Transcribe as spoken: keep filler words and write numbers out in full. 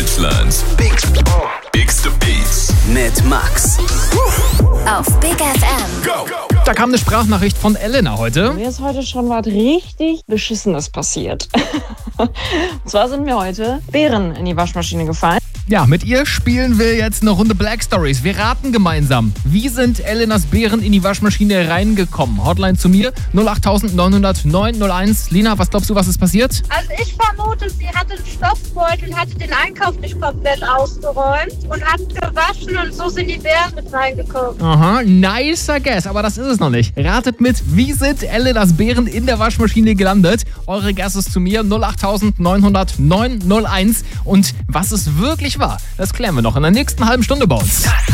Deutschlands Big, Bigste Beats mit Max. Auf Big F M. Go! Da kam eine Sprachnachricht von Elena heute. Mir ist heute schon was richtig Beschissenes passiert. Und zwar sind mir heute Beeren in die Waschmaschine gefallen. Ja, mit ihr spielen wir jetzt eine Runde Black Stories. Wir raten gemeinsam. Wie sind Elenas Beeren in die Waschmaschine reingekommen? Hotline zu mir null acht neun null null neun null eins. Lina, was glaubst du, was ist passiert? Also ich vermute, sie hatte einen Stoffbeutel, hatte den Einkauf nicht komplett ausgeräumt und hat gewaschen und so sind die Beeren mit reingekommen. Aha, nicer guess, aber das ist es noch nicht. Ratet mit, wie sind Elenas Beeren in der Waschmaschine gelandet? Eure Guesses zu mir null acht neun null null neun null eins. Und was es wirklich war, das klären wir noch in der nächsten halben Stunde bei uns.